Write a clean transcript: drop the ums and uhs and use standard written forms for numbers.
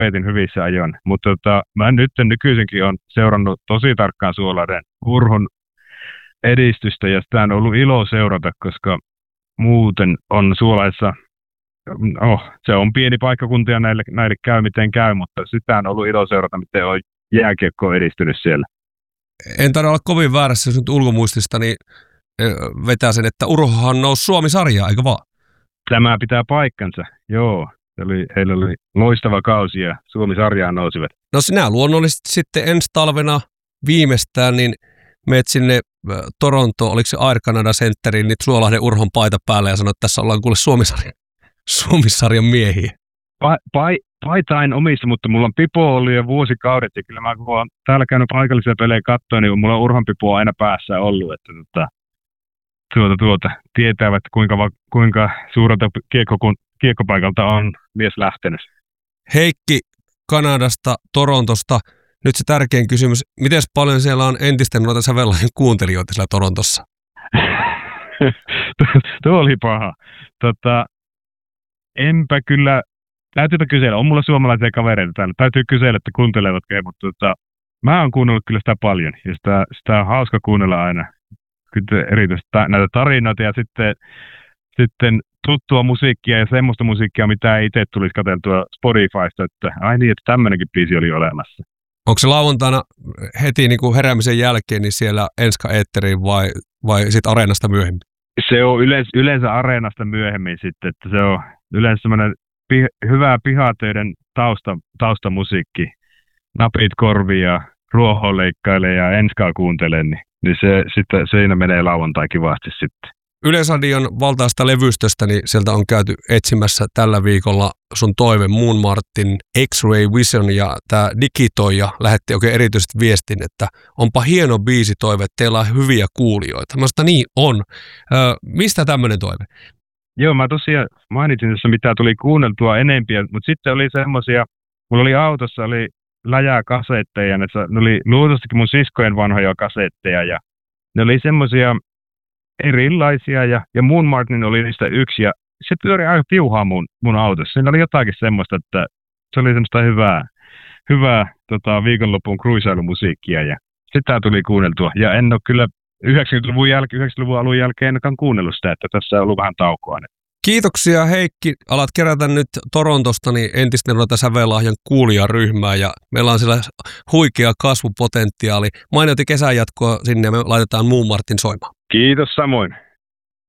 tapetin hyvissä ajoin. Mutta mä nyt nykyisinkin on seurannut tosi tarkkaan Suolahden Urhon edistystä ja sitä on ollut ilo seurata, koska muuten on Suolahdessa, se on pieni paikkakunta ja näille käy miten käy, mutta sitä on ollut ilo seurata, miten on jääkiekko edistynyt siellä. En taida olla kovin väärässä, jos nyt ulkomuistista, niin vetää sen, että Urhohan nousi Suomi-sarjaa, eikö vaan? Tämä pitää paikkansa, joo. Heillä oli loistava kausi ja Suomi-sarjaan nousivat. No sinä luonnollisesti sitten ensi talvena viimeistään, niin meet sinne Torontoon, oliko se Air Canada Centeriin, niin Suolahden Urhon paita päälle ja sanoit, että tässä ollaan kuule Suomi-sarjan miehiä. Paita en omista, mutta mulla on pipo ollut jo vuosikaudet ja kyllä mä kun olen täällä käynyt paikallisia pelejä katsoa, niin mulla on Urhon pipo aina päässä ollut, että tietävät kuinka suurelta kiekkopaikalta on mies lähtenyt. Heikki Kanadasta, Torontosta. Nyt se tärkein kysymys. Miten paljon siellä on entisten noita Sävellahden kuuntelijoita siellä Torontossa? Tuo oli paha. Enpä kyllä, täytyypä kysellä. On mulla suomalaisia kavereita täällä. Täytyy kysellä, että kuuntelevatko. Mutta mä oon kuunnellut kyllä sitä paljon. Ja sitä on hauska kuunnella aina. Kyllä erityisesti näitä tarinoita ja sitten tuttua musiikkia ja semmoista musiikkia, mitä ei itse tulisi katseltua Spotifysta, että ai niin, että tämmöinenkin biisi oli olemassa. Onko se lauantaina heti niin kuin heräämisen jälkeen niin siellä Enska-eetteriin vai sitten Areenasta myöhemmin? Se on yleensä Areenasta myöhemmin sitten, että se on yleensä semmoinen hyvää pihatöiden taustamusiikki. Napit korviin ja ruohoa leikkailee ja Enskaa kuuntelee, niin se sitten siinä menee lauantai kivasti sitten. Yleisradion valtaista levystöstä, niin sieltä on käyty etsimässä tällä viikolla sun toive Moon Martin X-Ray Vision ja tämä Digitoija lähetti oikein erityisesti viestin, että onpa hieno biisi toive, teillä on hyviä kuulijoita. Mä sanoin, niin on. Mistä tämmöinen toive? Joo, mä tosiaan mainitsin tässä, mitä tuli kuunneltua enempiä, mutta sitten oli semmoisia, mulla oli autossa läjää kasetteja, ne oli luultavasti mun siskojen vanhoja kasetteja ja ne oli semmoisia erilaisia ja Moon Martin oli niistä yksi ja se pyöri aika piuhaa mun autossa. Siinä oli jotakin semmoista, että se oli semmoista hyvää viikonlopun cruisailumusiikkia ja sitä tuli kuunneltua. Ja en ole kyllä 90-luvun alun jälkeen ainakaan kuunnellut sitä, että tässä on ollut vähän taukoa. Kiitoksia Heikki. Alat kerätä nyt Torontosta niin entisten noita Sävellahjan kuulijaryhmää ja meillä on siellä huikea kasvupotentiaali. Mainioti kesän jatkoa sinne ja me laitetaan Moon Martin soimaan. Kiitos samoin.